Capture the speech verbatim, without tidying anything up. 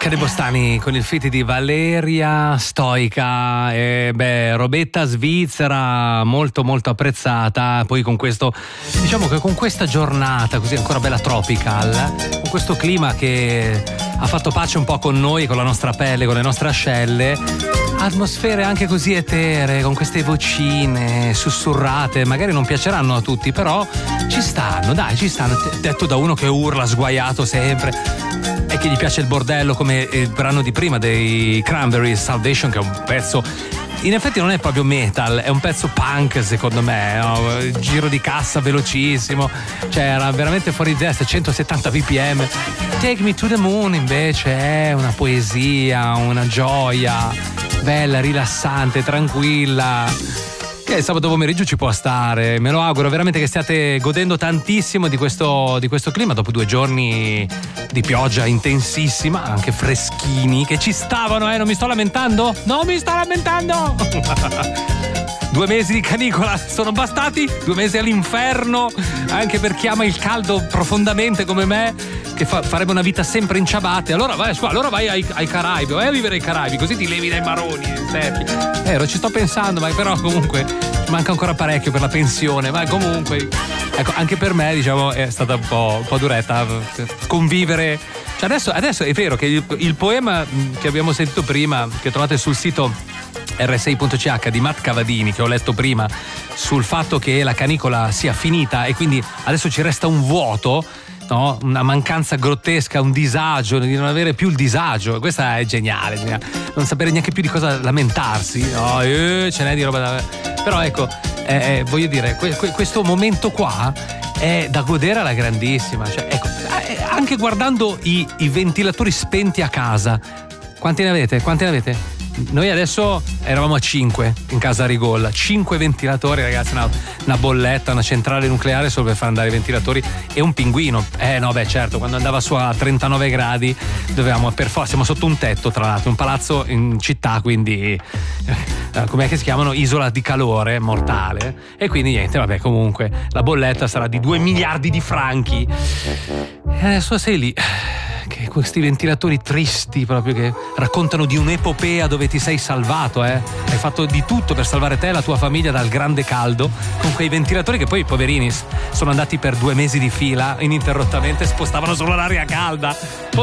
Cade Bostani con il feat di Valeria Stoica, e beh, robetta svizzera molto molto apprezzata. Poi con questo, diciamo che con questa giornata così ancora bella tropical, con questo clima che ha fatto pace un po' con noi, con la nostra pelle, con le nostre ascelle, atmosfere anche così eteree, con queste vocine sussurrate, magari non piaceranno a tutti, però ci stanno, dai, ci stanno. Detto da uno che urla sguaiato sempre e che gli piace il bordello, come il brano di prima dei Cranberries, Salvation, che è un pezzo, in effetti non è proprio metal, è un pezzo punk secondo me, no? Giro di cassa velocissimo, cioè era veramente fuori di testa, centosettanta bpm. Take Me to the Moon invece è una poesia, una gioia bella, rilassante, tranquilla, che sabato pomeriggio ci può stare. Me lo auguro veramente che stiate godendo tantissimo di questo, di questo clima dopo due giorni di pioggia intensissima, anche freschini, che ci stavano, eh, non mi sto lamentando? Non mi sto lamentando! Due mesi di canicola sono bastati? Due mesi all'inferno, anche per chi ama il caldo profondamente come me, che fa, farebbe una vita sempre in ciabatte. Allora vai, allora vai ai, ai Caraibi, vai a vivere ai Caraibi, così ti levi dai maroni. Vero, ci sto pensando, ma però comunque manca ancora parecchio per la pensione, ma comunque, ecco, anche per me, diciamo, è stata un po', un po' duretta convivere. Cioè adesso, adesso è vero che il, il poema che abbiamo sentito prima, che trovate sul sito erre sei punto ci acca di Matt Cavadini, che ho letto prima, sul fatto che la canicola sia finita e quindi adesso ci resta un vuoto, no? Una mancanza grottesca, un disagio, di non avere più il disagio. Questa è geniale, geniale. Non sapere neanche più di cosa lamentarsi, no? Eh, ce n'è di roba da... Però ecco, eh, eh, voglio dire, que- que- questo momento qua è da godere alla grandissima, cioè, ecco, eh, anche guardando i, i ventilatori spenti a casa. Quanti ne avete? Quanti ne avete? Noi adesso eravamo a cinque in casa Rigolla, cinque ventilatori, ragazzi, una, una bolletta, una centrale nucleare solo per far andare i ventilatori e un pinguino. Eh no, beh, certo, quando andava su a trentanove gradi dovevamo per forza, siamo sotto un tetto, tra l'altro, un palazzo in città, quindi eh, com'è che si chiamano? Isola di calore mortale. E quindi niente, vabbè, comunque la bolletta sarà di due miliardi di franchi. E adesso sei lì, che questi ventilatori tristi proprio, che raccontano di un'epopea dove ti sei salvato, eh? Hai fatto di tutto per salvare te e la tua famiglia dal grande caldo, con quei ventilatori che poi, poverini, sono andati per due mesi di fila ininterrottamente, spostavano solo l'aria calda.